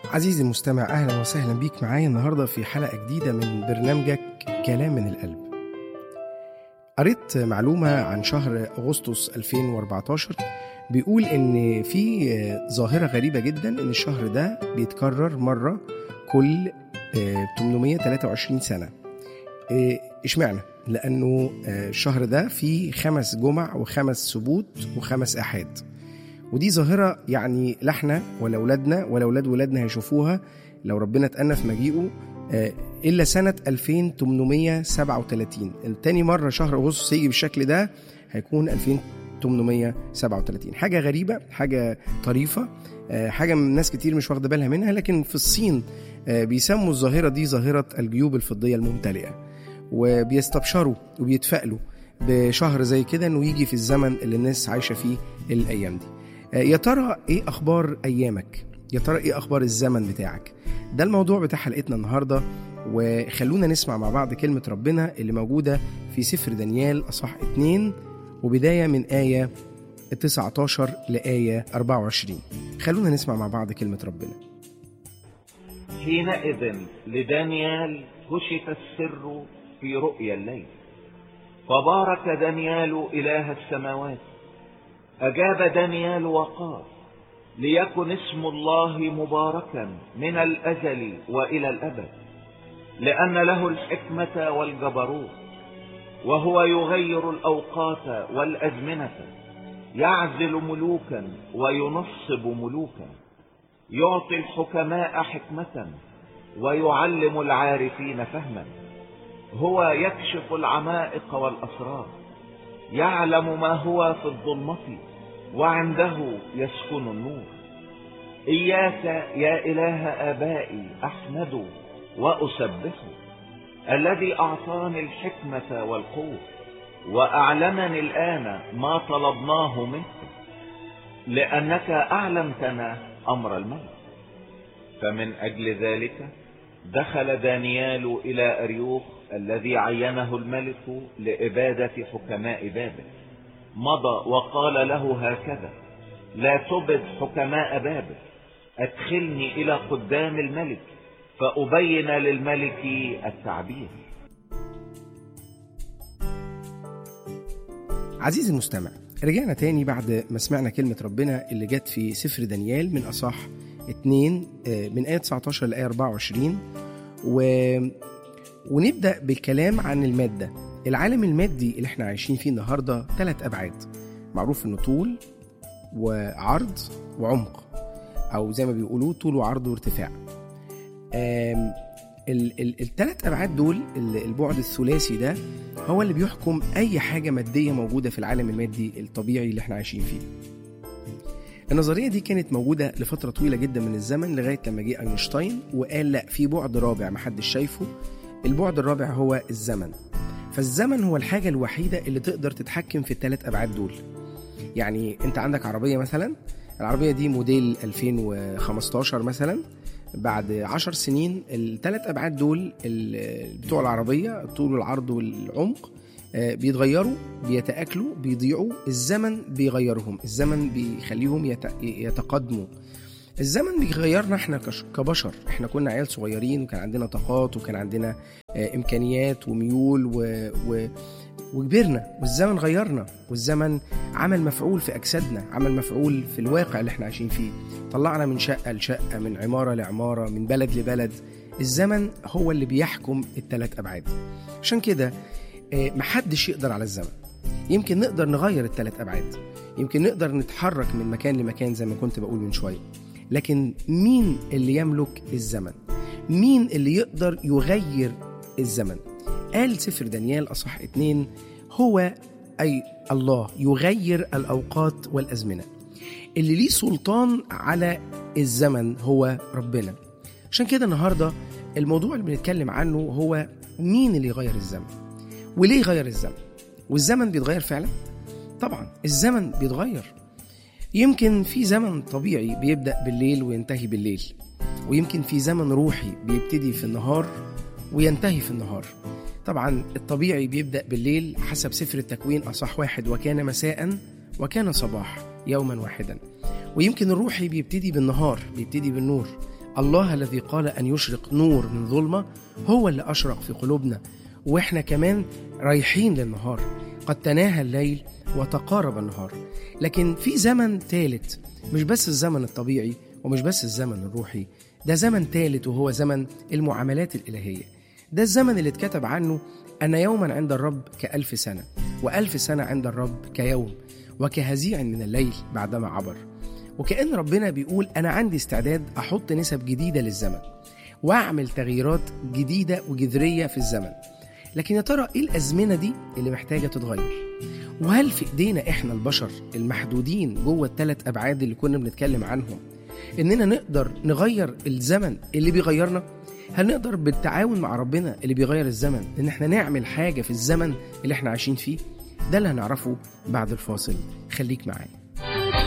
عزيزي المستمع، أهلا وسهلا بيك معايا النهاردة في حلقة جديدة من برنامجك كلام من القلب. قريت معلومة عن شهر أغسطس 2014 بيقول إن في ظاهرة غريبة جدا، إن الشهر ده بيتكرر مرة كل 823 سنة. إشمعنى؟ لأنه الشهر ده فيه 5 جمع و5 سبوت و5 أحاد، ودي ظاهرة يعني لا احنا ولا أولادنا ولا أولاد ولادنا هيشوفوها لو ربنا اتأنى في مجيئه إلا سنة 2837. التاني مرة شهر أغسطس يجي بالشكل ده هيكون 2837. حاجة غريبة، حاجة طريفة، حاجة من ناس كتير مش واخدة بالها منها. لكن في الصين بيسموا الظاهرة دي ظاهرة الجيوب الفضية الممتلئة، وبيستبشروا وبيتفائلوا بشهر زي كده انه يجي في الزمن اللي الناس عايشة فيه الأيام دي. يا ترى ايه اخبار ايامك؟ يا ترى ايه اخبار الزمن بتاعك؟ ده الموضوع بتاع حلقتنا النهاردة، وخلونا نسمع مع بعض كلمة ربنا اللي موجودة في سفر دانيال أصحاح 2 وبداية من آية 19 لآية 24. خلونا نسمع مع بعض كلمة ربنا. حينئذ لدانيال كشف السر في رؤيا الليل، فبارك دانيال إله السماوات. أجاب دانيال وقال: ليكن اسم الله مباركا من الأزل وإلى الأبد، لأن له الحكمة والجبروت، وهو يغير الأوقات والأزمنة، يعزل ملوكا وينصب ملوكا، يعطي الحكماء حكمة ويعلم العارفين فهما، هو يكشف العمائق والأسرار، يعلم ما هو في الظلمة وعنده يسكن النور. إياك يا إله آبائي أحمد وأسبح، الذي أعطاني الحكمة والقوة وأعلمني الآن ما طلبناه منك، لأنك أعلمتنا أمر الملك. فمن أجل ذلك دخل دانيال إلى أريوخ الذي عينه الملك لإبادة حكماء بابل، مضى وقال له هكذا: لا تبد حكماء بابل، أدخلني إلى قدام الملك فأبين للملك التعبير. عزيزي المستمع، رجعنا تاني بعد ما سمعنا كلمة ربنا اللي جت في سفر دانيال من أصحاح 2 من آية 19 لآية 24، ونبدأ بالكلام عن المادة. العالم المادي اللي احنا عايشين فيه النهاردة 3 أبعاد، معروف انه طول وعرض وعمق، او زي ما بيقولوا طول وعرض وارتفاع. ال3 أبعاد دول، البعد الثلاثي ده هو اللي بيحكم اي حاجة مادية موجودة في العالم المادي الطبيعي اللي احنا عايشين فيه. النظرية دي كانت موجودة لفترة طويلة جدا من الزمن لغاية لما جه أينشتاين وقال لا، في بعد رابع محدش شايفه. البعد الرابع هو الزمن. فالزمن هو الحاجة الوحيدة اللي تقدر تتحكم في ال3 أبعاد دول. يعني انت عندك عربية مثلا، العربية دي موديل 2015 مثلا، بعد 10 سنين ال3 أبعاد دول بتوع العربية، الطول والعرض والعمق، بيتغيروا، بيتأكلوا، بيضيعوا. الزمن بيغيرهم، الزمن بيخليهم يتقدموا. الزمن بيغيرنا احنا كبشر. احنا كنا عيال صغيرين وكان عندنا طاقات وكان عندنا امكانيات وميول وكبرنا، والزمن غيرنا، والزمن عمل مفعول في اجسادنا، عمل مفعول في الواقع اللي احنا عايشين فيه، طلعنا من شقة لشقة، من عمارة لعمارة، من بلد لبلد. الزمن هو اللي بيحكم ال3 أبعاد. عشان كده محدش يقدر على الزمن. يمكن نقدر نغير ال3 أبعاد، يمكن نقدر نتحرك من مكان لمكان زي ما كنت بقول من شوية، لكن مين اللي يملك الزمن؟ مين اللي يقدر يغير الزمن؟ قال سفر دانيال أصحاح 2: هو أي الله يغير الأوقات والأزمنة. اللي ليه سلطان على الزمن هو ربنا. عشان كده النهاردة الموضوع اللي بنتكلم عنه هو مين اللي يغير الزمن، وليه يغير الزمن. والزمن بيتغير فعلا؟ طبعا الزمن بيتغير. يمكن في زمن طبيعي بيبدأ بالليل وينتهي بالليل، ويمكن في زمن روحي بيبتدي في النهار وينتهي في النهار. طبعا الطبيعي بيبدأ بالليل حسب سفر التكوين أصحاح 1: وكان مساء وكان صباح يوما واحدا. ويمكن الروحي بيبتدي بالنهار، بيبتدي بالنور الله الذي قال أن يشرق نور من ظلمة هو اللي أشرق في قلوبنا، وإحنا كمان رايحين للنهار. قد تناهى الليل وتقارب النهار. لكن في زمن ثالث، مش بس الزمن الطبيعي ومش بس الزمن الروحي، ده زمن ثالث وهو زمن المعاملات الإلهية. ده الزمن اللي اتكتب عنه أن يوما عند الرب ك1000 سنة، و1000 سنة عند الرب كيوم، وكهزيع من الليل بعدما عبر. وكأن ربنا بيقول أنا عندي استعداد أحط نسب جديدة للزمن وأعمل تغييرات جديدة وجذرية في الزمن. لكن يا ترى إيه الأزمنة دي اللي محتاجة تتغير؟ وهل في إيدينا إحنا البشر المحدودين جوه ال3 أبعاد اللي كنا بنتكلم عنهم إننا نقدر نغير الزمن اللي بيغيرنا؟ هل نقدر بالتعاون مع ربنا اللي بيغير الزمن إن إحنا نعمل حاجة في الزمن اللي إحنا عايشين فيه؟ ده اللي هنعرفه بعد الفاصل، خليك معايا.